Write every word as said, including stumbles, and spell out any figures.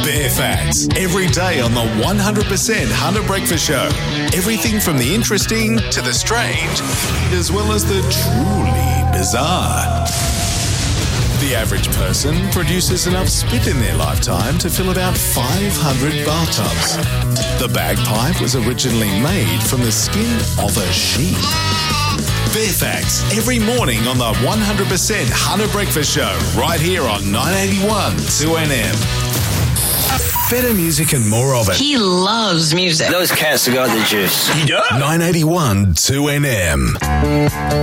Bare Facts, every day on the one hundred percent Hunter Breakfast Show. Everything from the interesting to the strange, as well as the truly bizarre. The average person produces enough spit in their lifetime to fill about five hundred bathtubs. The bagpipe was originally made from the skin of a sheep. Bare Facts, every morning on the one hundred percent Hunter Breakfast Show, right here on nine eighty-one two N M. Better music and more of it. He loves music. Those cats got the juice. nine eighty-one two N M.